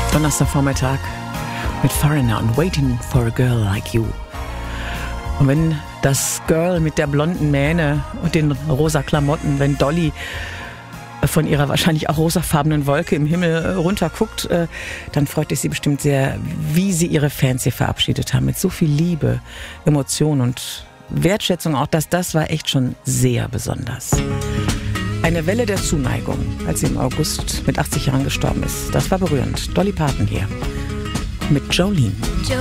Donnerstagvormittag mit Foreigner und Waiting for a Girl Like You. Und wenn das Girl mit der blonden Mähne und den rosa Klamotten, wenn Dolly von ihrer wahrscheinlich auch rosafarbenen Wolke im Himmel runterguckt, dann freut es sie bestimmt sehr, wie sie ihre Fans hier verabschiedet haben. Mit so viel Liebe, Emotion und Wertschätzung. Auch das war echt schon sehr besonders. Eine Welle der Zuneigung, als sie im August mit 80 Jahren gestorben ist. Das war berührend. Dolly Parton hier mit Jolene.